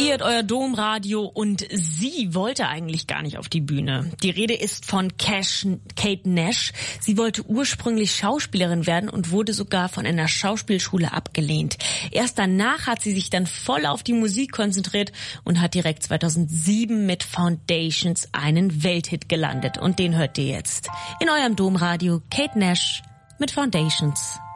Ihr hört euer Domradio und sie wollte eigentlich gar nicht auf die Bühne. Die Rede ist von Kate Nash. Sie wollte ursprünglich Schauspielerin werden und wurde sogar von einer Schauspielschule abgelehnt. Erst danach hat sie sich dann voll auf die Musik konzentriert und hat direkt 2007 mit Foundations einen Welthit gelandet. Und den hört ihr jetzt in eurem Domradio. Kate Nash mit Foundations.